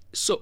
So,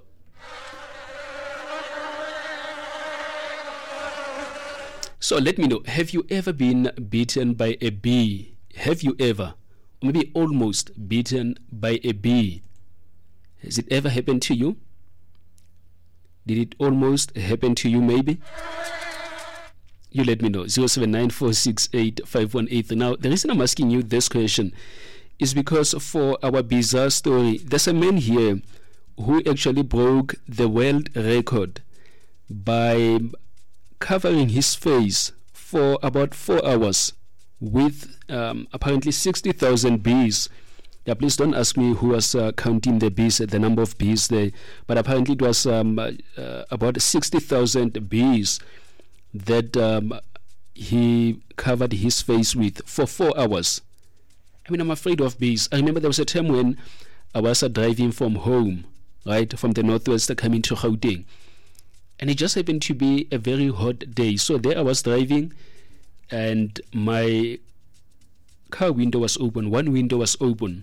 so let me know, have you ever been bitten by a bee? Have you ever, or maybe almost bitten by a bee? Has it ever happened to you? Did it almost happen to you maybe? You let me know. 0794685183. Now, the reason I'm asking you this question is because for our bizarre story, there's a man here who actually broke the world record by covering his face for about 4 hours with apparently 60,000 bees. Yeah, please don't ask me who was counting the bees, the number of bees there, but apparently it was about 60,000 bees that he covered his face with for 4 hours. I mean, I'm afraid of bees. I remember there was a time when I was driving from home, right, from the northwest coming to Gauteng, and it just happened to be a very hot day. So there I was driving, and my car window was open. One window was open,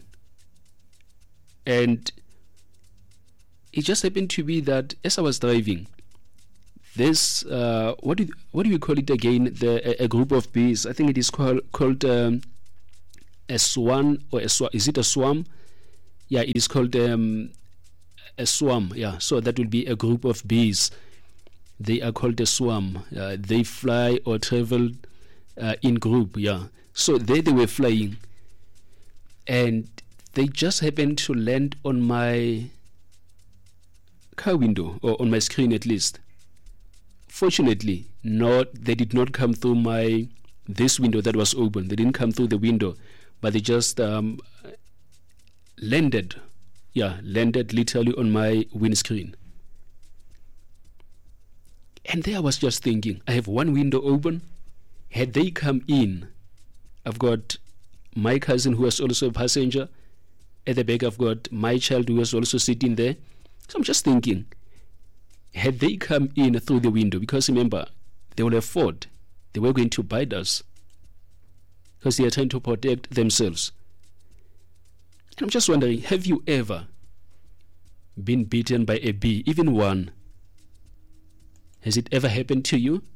and it just happened to be that as I was driving, this what do we call it again? A group of bees. I think it is called a swan, or a swarm. Is it a swarm? Yeah, it is called a swarm. Yeah, so that will be a group of bees. They are called a swarm. They fly or travel in group. Yeah, so they were flying, and they just happened to land on my car window, or on my screen at least. Fortunately, they did not come through this window that was open. They didn't come through the window, but they just landed literally on my windscreen. And there I was just thinking, I have one window open. Had they come in, I've got my cousin who was also a passenger. At the back, I've got my child who was also sitting there. So I'm just thinking, had they come in through the window, because remember, they will have fought. They were going to bite us because they are trying to protect themselves. And I'm just wondering, have you ever been bitten by a bee, even one? Has it ever happened to you?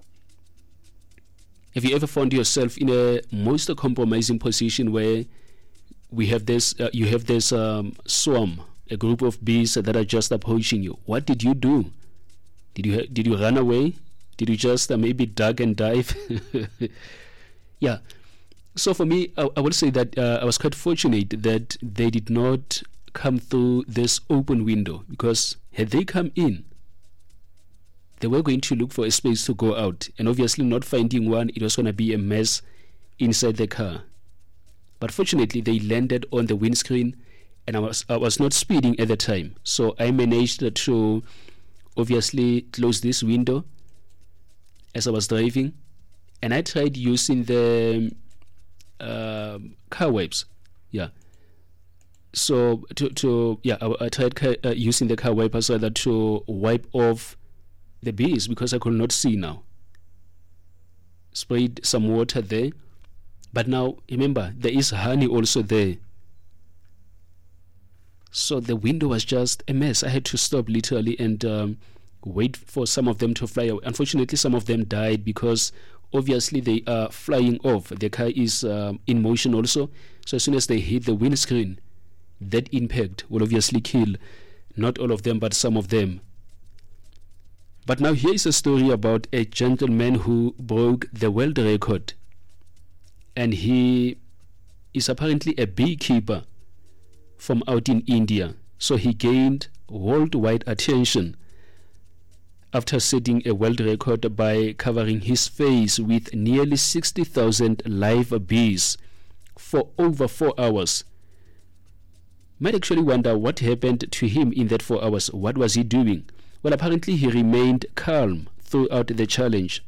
Have you ever found yourself in a most compromising position where you have this swarm, a group of bees that are just approaching you? What did you do? Did you run away? Did you just maybe duck and dive? Yeah. So for me, I would say that I was quite fortunate that they did not come through this open window, because had they come in, they were going to look for a space to go out, and obviously not finding one, it was going to be a mess inside the car. But fortunately, they landed on the windscreen, and I was not speeding at the time, so I managed to obviously close this window as I was driving, and I tried using the car wipes. Yeah. So I tried using the car wiper so that to wipe off the bees, because I could not see now. Sprayed some water there, but now remember, there is honey also there. So the window was just a mess. I had to stop literally and wait for some of them to fly away. Unfortunately, some of them died because obviously they are flying off. The car is in motion also. So as soon as they hit the windscreen, that impact will obviously kill not all of them, but some of them. But now here is a story about a gentleman who broke the world record. And he is apparently a beekeeper from out in India. So he gained worldwide attention after setting a world record by covering his face with nearly 60,000 live bees for over 4 hours. Might actually wonder what happened to him in that 4 hours. What was he doing? Well, apparently he remained calm throughout the challenge.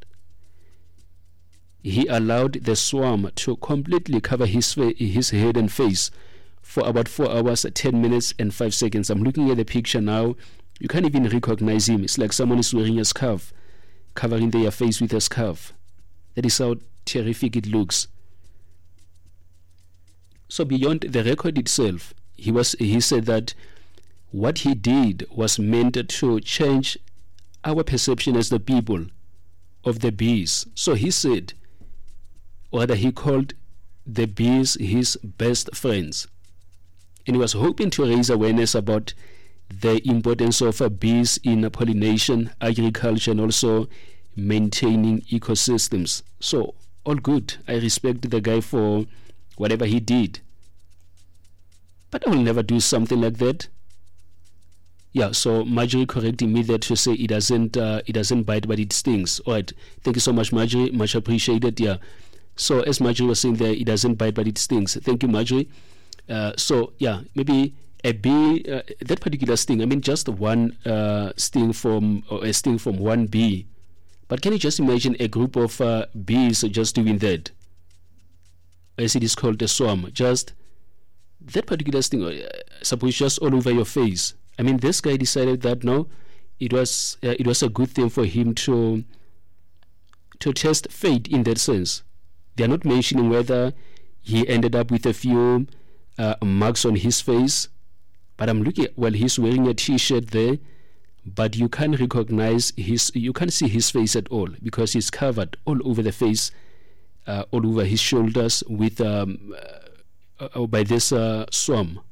He allowed the swarm to completely cover his head and face for about 4 hours, 10 minutes and 5 seconds. I'm looking at the picture now. You can't even recognize him. It's like someone is wearing a scarf, covering their face with a scarf. That is how terrific it looks. So beyond the record itself, he said that what he did was meant to change our perception as the people of the bees. So he said, or rather he called the bees his best friends. And he was hoping to raise awareness about the importance of bees in pollination, agriculture, and also maintaining ecosystems. So all good. I respect the guy for whatever he did. But I will never do something like that. Yeah, so Marjorie correcting me there to say it doesn't bite, but it stings. All right, thank you so much, Marjorie. Much appreciated. Yeah. So as Marjorie was saying there, it doesn't bite, but it stings. Thank you, Marjorie. So yeah, maybe a bee, that particular sting. I mean, just one sting from one bee. But can you just imagine a group of bees just doing that? As it is called a swarm. Just that particular sting, suppose just all over your face. I mean, this guy decided that no, it was a good thing for him to test fate in that sense. They are not mentioning whether he ended up with a few marks on his face, but I'm looking at, well, he's wearing a t-shirt there, but you can't recognize you can't see his face at all because he's covered all over the face, all over his shoulders with by this swarm.